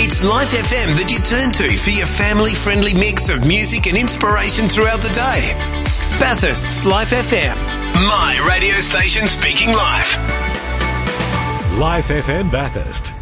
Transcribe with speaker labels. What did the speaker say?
Speaker 1: It's Life FM that you turn to for your family-friendly mix of music and inspiration throughout the day. Bathurst's Life FM. My radio station speaking live.
Speaker 2: Life FM Bathurst.